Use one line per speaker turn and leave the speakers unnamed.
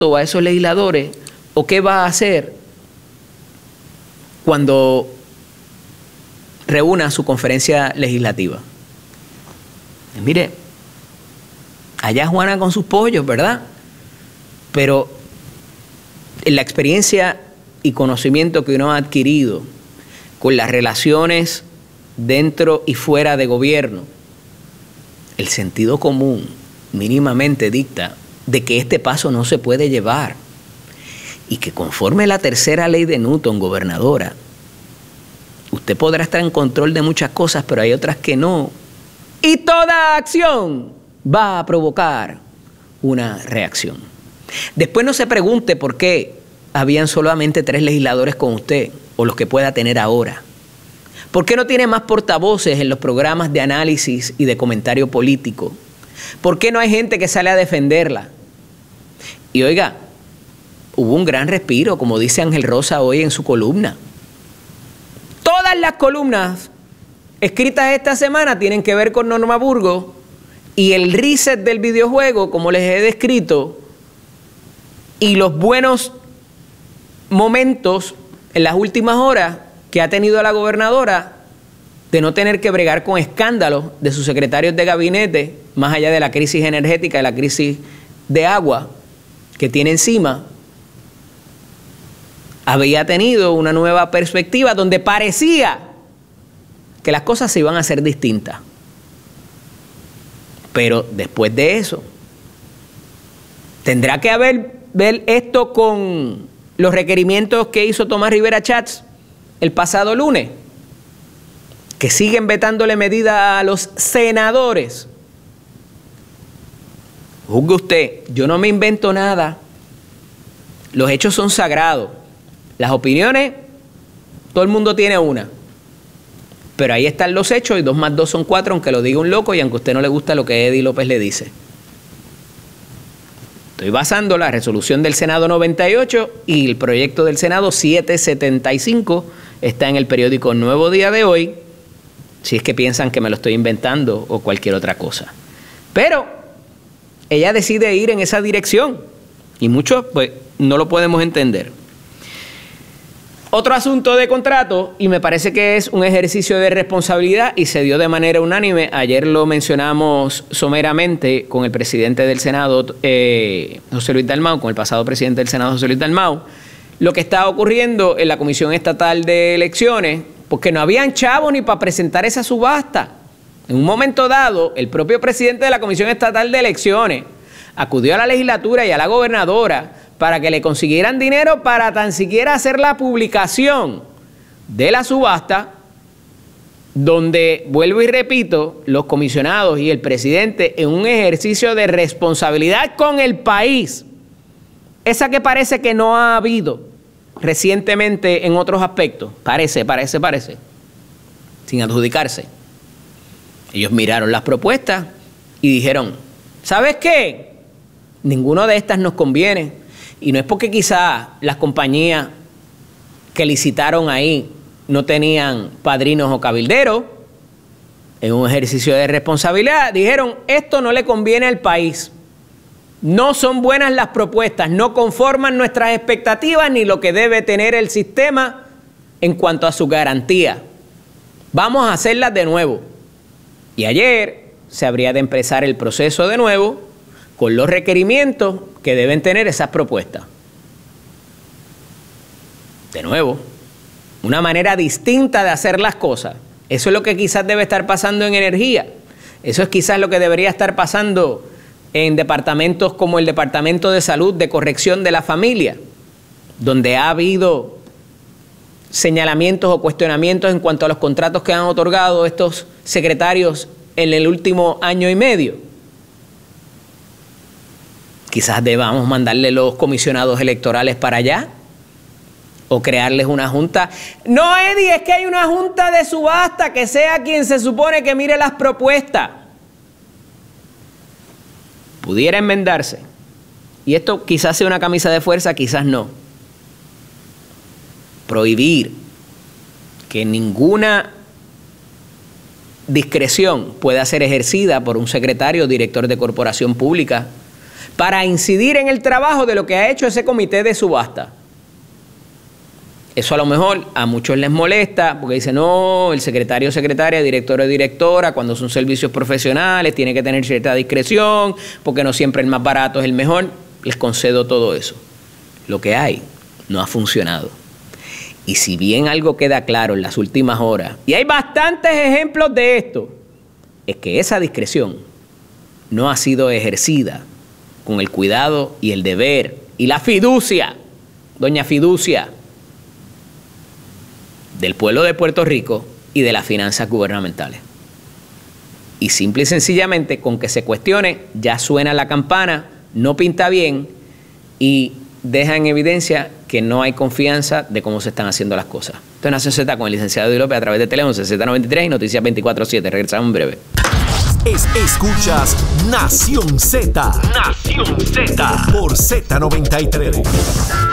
a esos legisladores o qué va a hacer cuando reúna su conferencia legislativa. Mire, allá Juana con sus pollos, ¿verdad? Pero la experiencia y conocimiento que uno ha adquirido con las relaciones dentro y fuera de gobierno, el sentido común mínimamente dicta de que este paso no se puede llevar y que conforme la tercera ley de Newton, gobernadora, usted podrá estar en control de muchas cosas, pero hay otras que no. Y toda acción va a provocar una reacción. Después no se pregunte por qué habían solamente 3 legisladores con usted, o los que pueda tener ahora. ¿Por qué no tiene más portavoces en los programas de análisis y de comentario político? ¿Por qué no hay gente que sale a defenderla? Y oiga, hubo un gran respiro, como dice Ángel Rosa hoy en su columna. Todas las columnas escritas esta semana tienen que ver con Norma Burgos y el reset del videojuego, como les he descrito, y los buenos momentos en las últimas horas que ha tenido la gobernadora de no tener que bregar con escándalos de sus secretarios de gabinete, más allá de la crisis energética y la crisis de agua que tiene encima. Había tenido una nueva perspectiva donde parecía que las cosas se iban a hacer distintas. Pero después de eso, tendrá que ver esto con los requerimientos que hizo Tomás Rivera Chats el pasado lunes, que siguen vetándole medidas a los senadores. Juzgue usted, yo no me invento nada. Los hechos son sagrados. Las opiniones, todo el mundo tiene una. Pero ahí están los hechos y 2 más 2 son 4, aunque lo diga un loco y aunque a usted no le gusta lo que Eddie López le dice. Estoy basando la resolución del Senado 98 y el proyecto del Senado 775 está en el periódico Nuevo Día de hoy, si es que piensan que me lo estoy inventando o cualquier otra cosa. Pero ella decide ir en esa dirección y muchos pues no lo podemos entender. Otro asunto de contrato, y me parece que es un ejercicio de responsabilidad y se dio de manera unánime, ayer lo mencionamos someramente con el presidente del Senado, José Luis Dalmau, con el pasado presidente del Senado, José Luis Dalmau, lo que está ocurriendo en la Comisión Estatal de Elecciones, porque no habían chavos ni para presentar esa subasta. En un momento dado, el propio presidente de la Comisión Estatal de Elecciones acudió a la legislatura y a la gobernadora para que le consiguieran dinero para tan siquiera hacer la publicación de la subasta, donde, vuelvo y repito, los comisionados y el presidente, en un ejercicio de responsabilidad con el país, esa que parece que no ha habido recientemente en otros aspectos, parece, sin adjudicarse. Ellos miraron las propuestas y dijeron, ¿sabes qué? Ninguna de estas nos conviene. Y no es porque quizás las compañías que licitaron ahí no tenían padrinos o cabilderos. En un ejercicio de responsabilidad dijeron, esto no le conviene al país. No son buenas las propuestas, no conforman nuestras expectativas ni lo que debe tener el sistema en cuanto a su garantía. Vamos a hacerlas de nuevo. Y ayer se habría de empezar el proceso de nuevo con los requerimientos que deben tener esas propuestas. De nuevo, una manera distinta de hacer las cosas. Eso es lo que quizás debe estar pasando en energía. Eso es quizás lo que debería estar pasando en departamentos como el Departamento de Salud de Corrección de la Familia, donde ha habido señalamientos o cuestionamientos en cuanto a los contratos que han otorgado estos secretarios en el último año y medio. Quizás debamos mandarle los comisionados electorales para allá o crearles una junta. No, Eddie, es que hay una junta de subasta que sea quien se supone que mire las propuestas. Pudiera enmendarse. Y esto quizás sea una camisa de fuerza, quizás no. Prohibir que ninguna discreción pueda ser ejercida por un secretario o director de corporación pública para incidir en el trabajo de lo que ha hecho ese comité de subasta. Eso a lo mejor a muchos les molesta porque dicen, no, el secretario o secretaria, director o directora, cuando son servicios profesionales, tiene que tener cierta discreción, porque no siempre el más barato es el mejor. Les concedo todo eso. Lo que hay no ha funcionado. Y si bien algo queda claro en las últimas horas, y hay bastantes ejemplos de esto, es que esa discreción no ha sido ejercida con el cuidado y el deber y la fiducia, doña fiducia, del pueblo de Puerto Rico y de las finanzas gubernamentales. Y simple y sencillamente, con que se cuestione, ya suena la campana, no pinta bien y deja en evidencia que no hay confianza de cómo se están haciendo las cosas. Esto es Nación Z con el licenciado Eddie López a través de Teléfono Z93 y Noticias 24/7. Regresamos en breve.
Escuchas Nación Z. Nación Z. Por Z93.